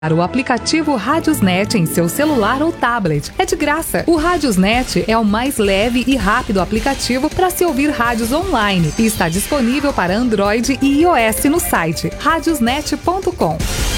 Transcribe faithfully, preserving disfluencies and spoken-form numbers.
O aplicativo Radiosnet em seu celular ou tablet é de graça. O Radiosnet é o mais leve e rápido aplicativo para se ouvir rádios online e está disponível para Android e iOS no site radiosnet ponto com.